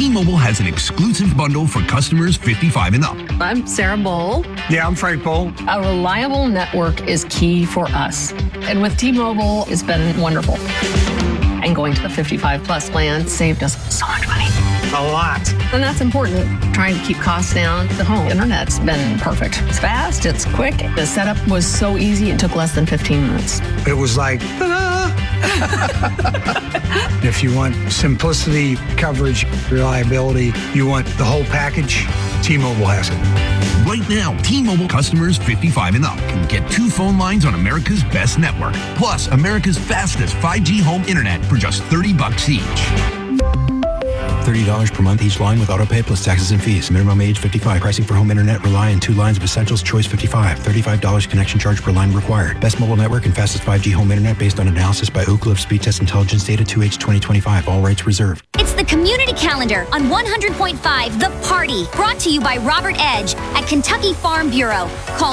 T-Mobile has an exclusive bundle for customers 55 and up. I'm Sarah Bowl. Yeah, I'm Frank Bowl. A reliable network is key for us. And with T-Mobile, it's been wonderful. And going to the 55 plus plan saved us so much money. A lot. And that's important. Trying to keep costs down. The home internet's been perfect. It's fast, it's quick. The setup was so easy, it took less than 15 minutes. It was like, ta-da! If you want simplicity, coverage, reliability, you want the whole package, T-Mobile has it. Right now, T-Mobile customers 55 and up can get 2 phone lines on America's best network, plus America's fastest 5G home internet for just $30 each. $30 per month each line with autopay plus taxes and fees. Minimum age 55. Pricing for home internet rely on 2 lines of Essentials Choice 55. $35 connection charge per line required. Best mobile network and fastest 5G home internet based on analysis by Ookla of Speed Test Intelligence Data 2H 2025. All rights reserved. It's the Community Calendar on 100.5 The Party. Brought to you by Robert Edge at Kentucky Farm Bureau. Call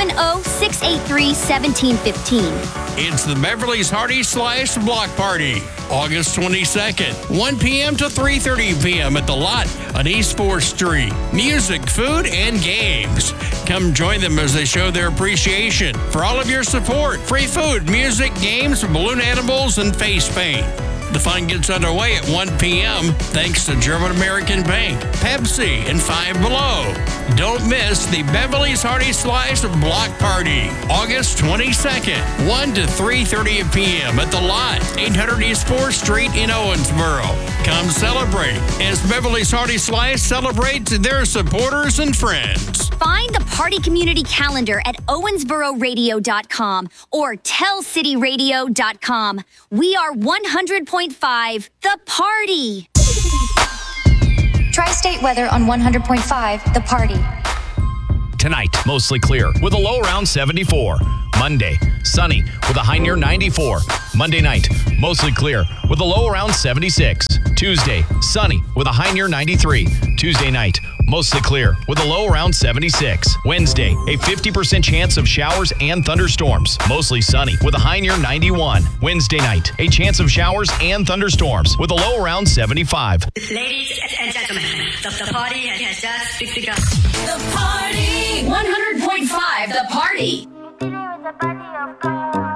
270-683-1715. It's the Beverly's Hearty Slice Block Party, August 22nd, 1 p.m. to 3:30 p.m. at The Lot on East 4th Street. Music, food, and games. Come join them as they show their appreciation for all of your support. Free food, music, games, balloon animals, and face paint. The fun gets underway at 1 p.m. thanks to German American Bank, Pepsi, and Five Below. Don't miss the Beverly's Hearty Slice Block Party, August 22nd, 1 to 3:30 p.m. at The Lot, 800 East 4th Street in Owensboro. Come celebrate as Beverly's Hearty Slice celebrates their supporters and friends. Find the Party Community Calendar at owensbororadio.com or tellcityradio.com. We are 100.5 The Party. Tri-State weather on 100.5 The Party. Tonight, mostly clear with a low around 74. Monday, sunny with a high near 94. Monday night, mostly clear with a low around 76. Tuesday, sunny with a high near 93. Tuesday night, mostly clear with a low around 76. Wednesday, a 50% chance of showers and thunderstorms. Mostly sunny with a high near 91. Wednesday night, a chance of showers and thunderstorms with a low around 75. Ladies and gentlemen, the party has just begun. The Party! 100.5 The Party! The party of God.